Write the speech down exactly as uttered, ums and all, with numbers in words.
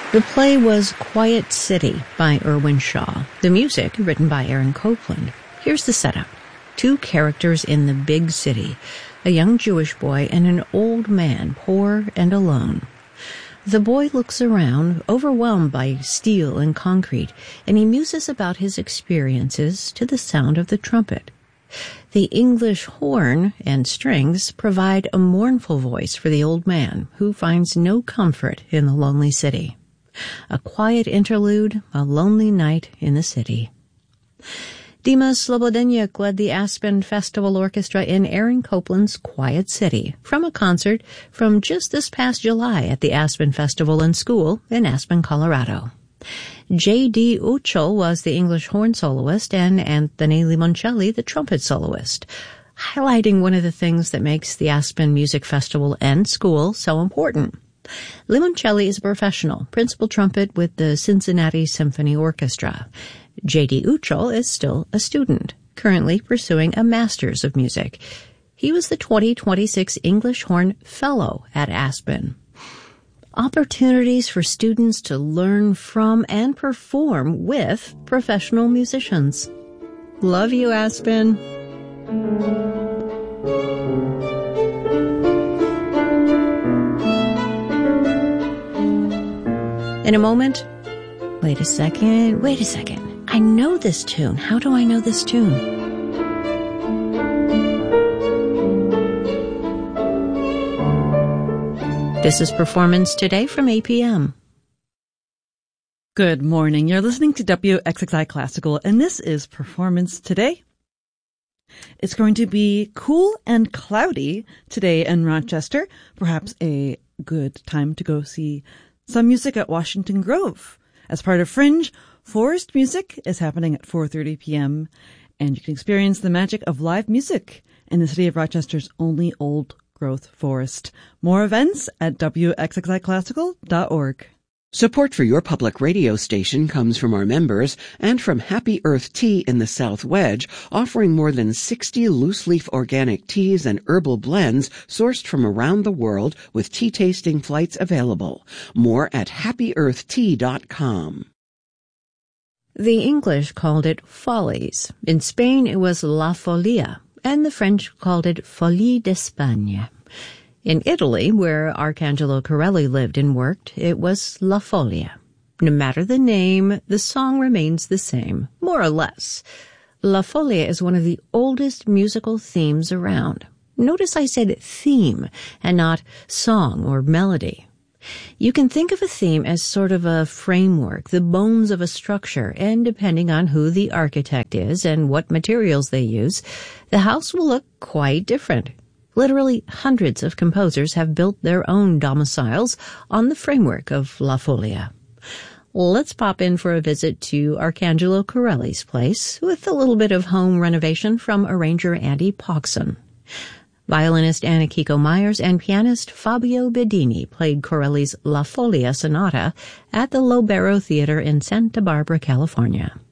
The play was Quiet City by Irwin Shaw. The music written by Aaron Copland. Here's the setup. Two characters in the big city, a young Jewish boy and an old man, poor and alone. The boy looks around, overwhelmed by steel and concrete, and he muses about his experiences to the sound of the trumpet. The English horn and strings provide a mournful voice for the old man, who finds no comfort in the lonely city. A quiet interlude, a lonely night in the city. Dima Slobodenyak led the Aspen Festival Orchestra in Aaron Copland's Quiet City from a concert from just this past July at the Aspen Festival and School in Aspen, Colorado. J D. Uchel was the English horn soloist and Anthony Limoncelli the trumpet soloist, highlighting one of the things that makes the Aspen Music Festival and School so important. Limoncelli is a professional, principal trumpet with the Cincinnati Symphony Orchestra. J D. Uchel is still a student, currently pursuing a Master's of Music. He was the twenty twenty-six English Horn Fellow at Aspen. Opportunities for students to learn from and perform with professional musicians. Love you, Aspen. In a moment, wait a second, wait a second. I know this tune. How do I know this tune? This is Performance Today from A P M. Good morning. You're listening to W X X I Classical, and this is Performance Today. It's going to be cool and cloudy today in Rochester. Perhaps a good time to go see some music at Washington Grove. As part of Fringe, Forest Music is happening at four thirty p.m., and you can experience the magic of live music in the city of Rochester's only old-growth forest. More events at W X X I classical dot org. Support for your public radio station comes from our members and from Happy Earth Tea in the South Wedge, offering more than sixty loose-leaf organic teas and herbal blends sourced from around the world with tea-tasting flights available. More at happy earth tea dot com. The English called it Follies. In Spain, it was La Folia, and the French called it Folie d'Espagne. In Italy, where Arcangelo Corelli lived and worked, it was La Folia. No matter the name, the song remains the same, more or less. La Folia is one of the oldest musical themes around. Notice I said theme and not song or melody. You can think of a theme as sort of a framework, the bones of a structure, and depending on who the architect is and what materials they use, the house will look quite different. Literally hundreds of composers have built their own domiciles on the framework of La Folia. Let's pop in for a visit to Arcangelo Corelli's place with a little bit of home renovation from arranger Andy Pogson. Violinist Anna Kiko Myers and pianist Fabio Bedini played Corelli's La Folia Sonata at the Lobero Theater in Santa Barbara, California.